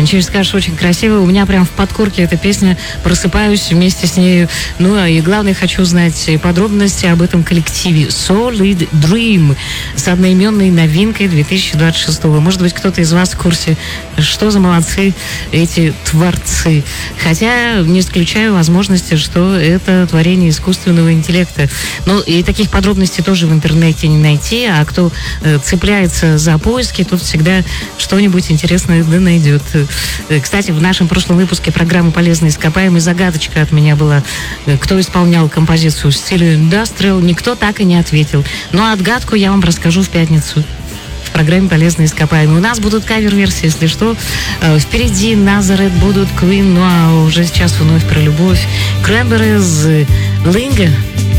Через скажешь, очень красиво. У меня прям в подкорке эта песня, просыпаюсь вместе с ней. Ну, и главное, хочу узнать подробности об этом коллективе Solid Dream с одноименной новинкой 2026. Может быть, кто-то из вас в курсе, что за молодцы эти творцы. Хотя не исключаю возможности, что это творение искусственного интеллекта. Ну, и таких подробностей тоже в интернете не найти, а кто цепляется за поиски, тут всегда что-нибудь интересное да найдет. Кстати, в нашем прошлом выпуске программы «Полезные ископаемые» загадочка от меня была, кто исполнял композицию в стиле индастриал, никто так и не ответил. Но отгадку я вам расскажу в пятницу в программе «Полезные ископаемые». У нас будут кавер-версии, если что. Впереди Назарет будут Queen, ну а уже сейчас вновь про любовь. Cranberries, Linger.